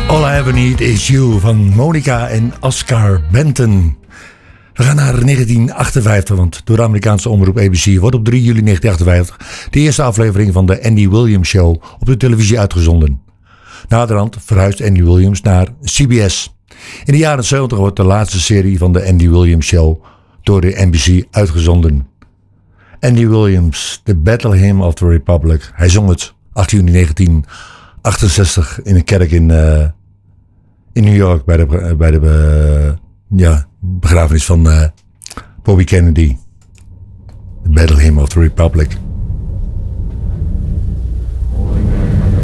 All I Ever Need Is You van Monica en Oscar Benton. We gaan naar 1958, want door de Amerikaanse omroep ABC wordt op 3 juli 1958 de eerste aflevering van de Andy Williams Show op de televisie uitgezonden. Naderhand verhuist Andy Williams naar CBS. In de jaren 70 wordt de laatste serie van de Andy Williams Show door de NBC uitgezonden. Andy Williams, The Battle Hymn of the Republic. Hij zong het 8 juni 1968 in een kerk in New York bij de begrafenis van Bobby Kennedy. The Battle Hymn of the Republic.